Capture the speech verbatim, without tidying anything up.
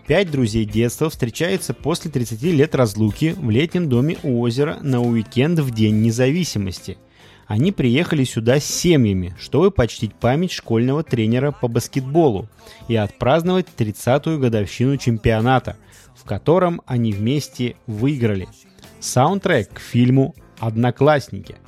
Пять друзей детства встречаются после тридцати лет разлуки в летнем доме у озера на уикенд в День независимости. Они приехали сюда с семьями, чтобы почтить память школьного тренера по баскетболу и отпраздновать тридцатую годовщину чемпионата, в котором они вместе выиграли. Саундтрек к фильму «Одноклассники».